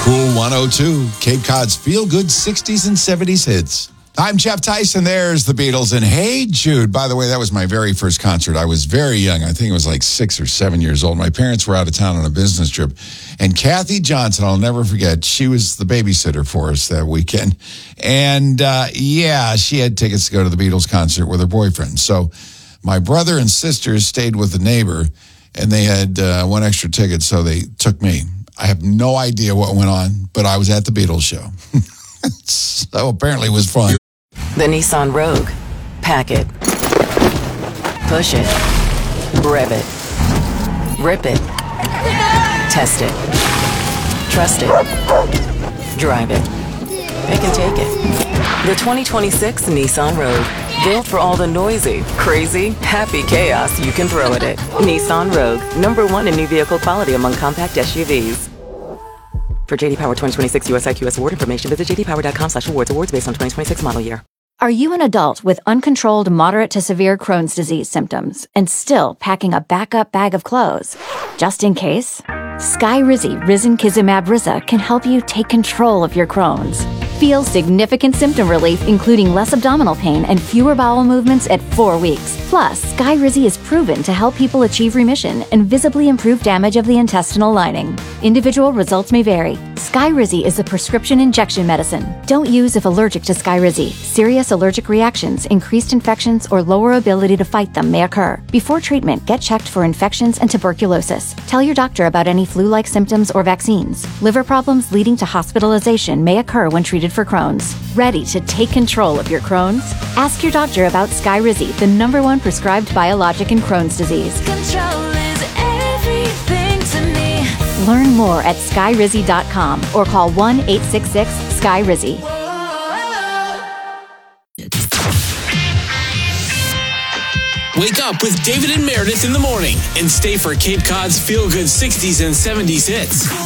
Cool 102, Cape Cod's feel-good 60s and 70s hits. I'm Jeff Tyson. There's the Beatles. And Hey Jude, by the way, that was my very first concert. I was very young. I think it was like 6 or 7 years old. My parents were out of town on a business trip. And Kathy Johnson, I'll never forget, she was the babysitter for us that weekend. And she had tickets to go to the Beatles concert with her boyfriend. So my brother and sisters stayed with the neighbor, and they had one extra ticket, so they took me. I have no idea what went on, but I was at the Beatles show. So apparently it was fun. The Nissan Rogue. Pack it. Push it. Rev it. Rip it. Test it. Trust it. Drive it. It can take it. The 2026 Nissan Rogue. Built for all the noisy, crazy, happy chaos you can throw at it. Nissan Rogue. #1 in new vehicle quality among compact SUVs. For JD Power 2026 US IQS award information, visit jdpower.com/awards. Awards based on 2026 model year. Are you an adult with uncontrolled moderate to severe Crohn's disease symptoms and still packing a backup bag of clothes? Just in case? Skyrizi Risankizumab Riza can help you take control of your Crohn's. Feel significant symptom relief, including less abdominal pain and fewer bowel movements at 4 weeks. Plus, Skyrizi is proven to help people achieve remission and visibly improve damage of the intestinal lining. Individual results may vary. Skyrizi is a prescription injection medicine. Don't use if allergic to Skyrizi. Serious allergic reactions, increased infections, or lower ability to fight them may occur. Before treatment, get checked for infections and tuberculosis. Tell your doctor about any flu-like symptoms or vaccines. Liver problems leading to hospitalization may occur when treated for Crohn's. Ready to take control of your Crohn's? Ask your doctor about Skyrizi, the #1 prescribed biologic in Crohn's disease. Control is everything to me. Learn more at skyrizi.com or call 1-866-SKYRIZI. Wake up with David and Meredith in the morning and stay for Cape Cod's feel-good 60s and 70s hits.